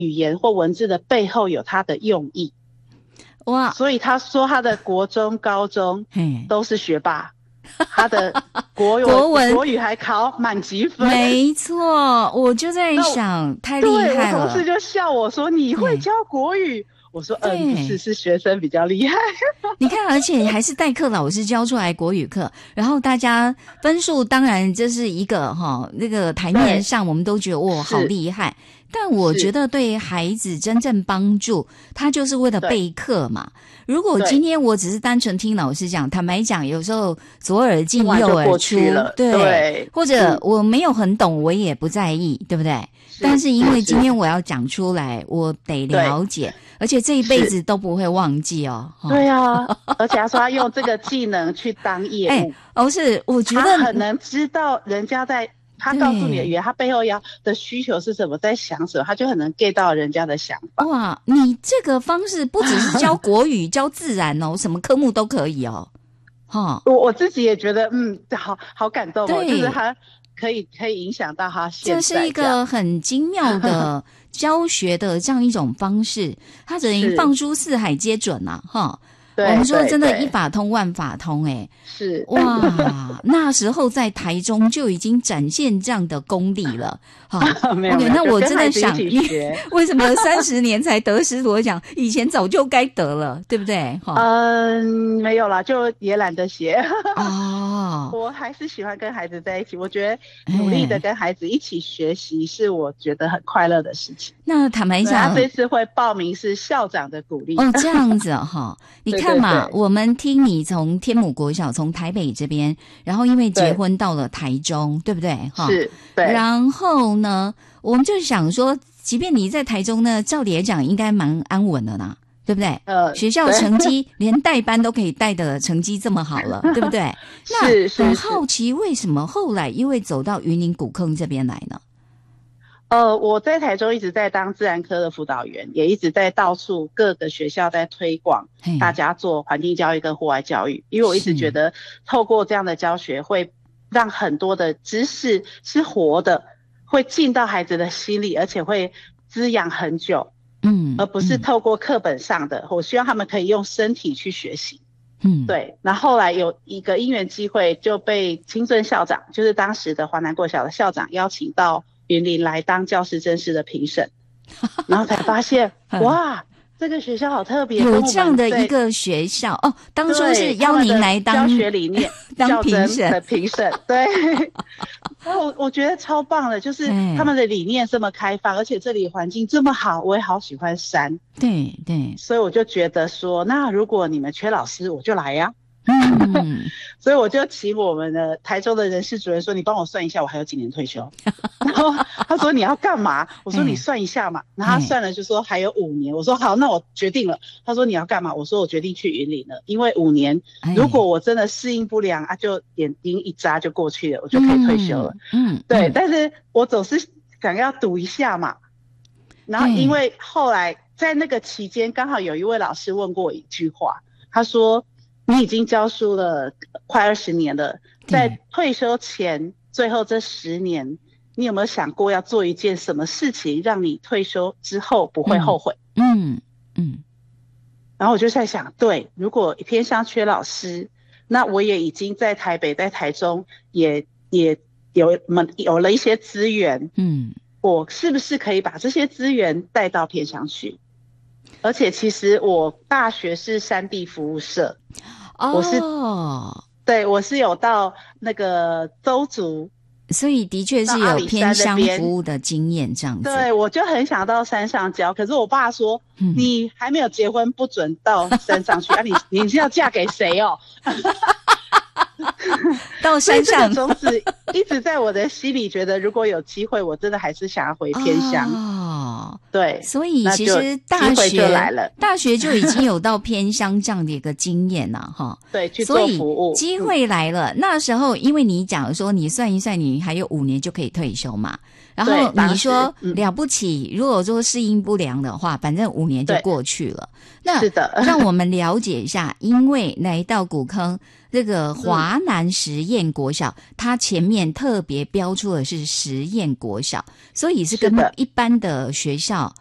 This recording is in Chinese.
语言或文字的背后有它的用意。 哇， 所以他说他的国中、高中都是学霸，他的国语还考满级分。 没错，我就在想，太厉害了。 对，我同事就笑我说：“你会教国语？”我说：“不是学生比较厉害。” 你看，而且还是代课老师教出来国语课，然后大家分数当然这是一个那个台面上我们都觉得哇好厉害。但我觉得对孩子真正帮助，他就是为了备课嘛。如果今天我只是单纯听老师讲，坦白讲，有时候左耳进右耳出，对，或者我没有很懂，我也不在意，对不对？但是因为今天我要讲出来，我得了解，而且这一辈子都不会忘记哦。 对啊，而且他说他用这个技能去当业务， 我觉得他很能知道人家在。他告诉你的语言，他背后的需求是什么，在想什么，他就很能 get 到人家的想法。 哇，你这个方式不只是教国语，教自然哦，什么科目都可以哦。 我自己也觉得，好感动哦，就是他可以影响到他现在。 这是一个很精妙的教学的这样一种方式，他等于放诸四海皆准啊，我们说真的，一法通万法通， 是哇，那时候在台中就已经展现这样的功力了。 没有， 那我真的想，你为什么30年才得师铎奖？以前早就该得了，对不对？ 没有啦，就也懒得写。 我还是喜欢跟孩子在一起，我觉得努力的跟孩子一起学习是我觉得很快乐的事情。 那坦白讲， 他这次会报名是校长的鼓励。 这样子你看嘛，我们听你从天母国小从台北这边，然后因为结婚到了台中，对不对？ 是，对。 然后呢，我们就想说，即便你在台中呢，照理来讲应该蛮安稳的啦，对不对？学校成绩连带班都可以带的成绩这么好了，对不对？那很好奇，为什么后来又会走到云林古坑这边来呢？ 我在台中一直在当自然科的辅导员，也一直在到处各个学校在推广大家做环境教育跟户外教育，因为我一直觉得透过这样的教学会让很多的知识是活的，会进到孩子的心里，而且会滋养很久，而不是透过课本上的，我希望他们可以用身体去学习。对。那后来有一个因缘机会，就被清正校长，就是当时的华南国小的校长邀请到云林来当教师甄试的评审，然后才发现哇，这个学校好特别， 有这样的一个学校当初是邀您来当教学理念当评审的评审，对。然后我觉得超棒的，就是他们的理念这么开放，而且这里环境这么好，我也好喜欢山， 对， 所以我就觉得说，那如果你们缺老师，我就来呀。所以我就请我们的台中的人事主任说，你帮我算一下我还有几年退休。然后他说你要干嘛？我说你算一下嘛。然后他算了就说还有5年。我说好，那我决定了。他说你要干嘛？我说我决定去云林了，因为5年如果我真的适应不良就眼睛一眨就过去了，我就可以退休了。对。但是我总是想要赌一下嘛。然后因为后来在那个期间刚好有一位老师问过我一句话，他说你已经教书了快20年了，在退休前最后这10年，你有没有想过要做一件什么事情让你退休之后不会后悔？然后我就在想，对，如果偏乡缺老师，那我也已经在台北在台中也有了一些资源，我是不是可以把这些资源带到偏乡去？而且其实我大学是山地服务社，我是有到那个邹族， 所以的确是有偏乡服务的经验这样子。 对，我就很想到山上教，可是我爸说，你还没有结婚不准到山上去你是要嫁给谁哦？ 到山上， 种子一直在我的心里，觉得如果有机会，我真的还是想要回偏乡。对， 所以其实大学就已经有到偏乡这样的一个经验了对，去做服务， 机会来了。那时候因为你讲说你算一算，你还有5年就可以退休嘛。然后你说了不起，如果说适应不良的话，反正5年就过去了。那是的， 让我们了解一下，因为来到古坑这个华南实验国小，它前面特别标出的是实验国小，所以是跟一般的学校